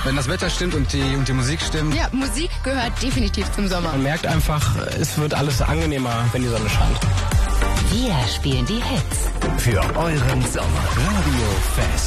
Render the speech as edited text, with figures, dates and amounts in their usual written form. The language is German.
Wenn das Wetter stimmt und die Musik stimmt. Ja, Musik gehört definitiv zum Sommer. Man merkt einfach, es wird alles angenehmer, wenn die Sonne scheint. Wir spielen die Hits für euren Sommer. Radio Fest.